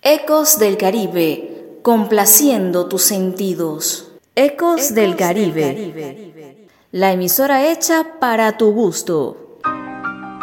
Ecos del Caribe, complaciendo tus sentidos. Ecos del Caribe, la emisora hecha para tu gusto.